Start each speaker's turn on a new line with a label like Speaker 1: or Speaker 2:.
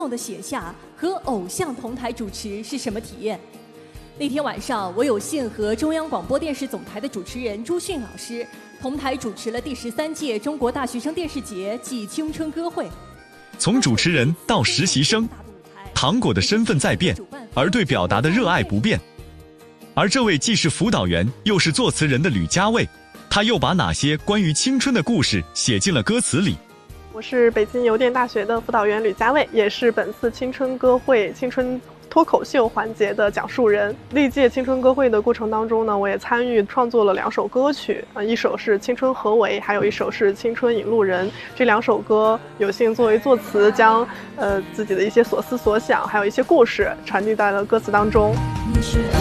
Speaker 1: 的写下和偶像同台主持是什么体验？那天晚上，我有幸和中央广播电视总台的主持人朱迅老师同台主持了第13届中国大学生电视节暨青春歌会。
Speaker 2: 从主持人到实习生，糖果的身份在变，而对表达的热爱不变。而这位既是辅导员又是作词人的吕佳蔚，他又把哪些关于青春的故事写进了歌词里？
Speaker 3: 我是北京邮电大学的辅导员吕佳蔚，也是本次青春歌会青春脱口秀环节的讲述人。历届青春歌会的过程当中呢，我也参与创作了2首歌曲，一首是《青春何为》，还有一首是《青春引路人》。这2首歌有幸作为作词，将自己的一些所思所想，还有一些故事传递在了歌词当中。